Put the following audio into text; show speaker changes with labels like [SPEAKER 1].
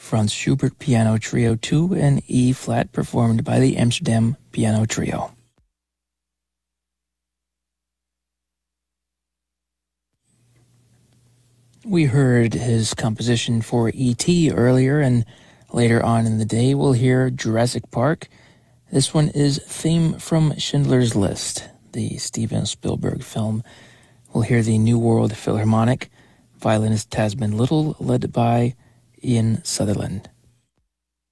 [SPEAKER 1] Franz Schubert Piano Trio 2 in E-flat, performed by the Amsterdam Piano Trio. We heard his composition for E.T. earlier, and later on in the day we'll hear Jurassic Park. This one is Theme from Schindler's List, the Steven Spielberg film. We'll hear the New World Philharmonic, violinist Tasman Little, led by Ian Sutherland.